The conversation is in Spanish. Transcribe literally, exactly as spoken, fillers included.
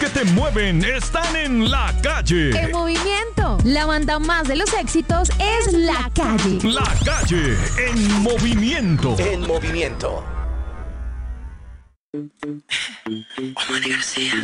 que te mueven están en la calle. En movimiento. La banda más de los éxitos es La Calle. La Calle en movimiento. En movimiento. Omar García.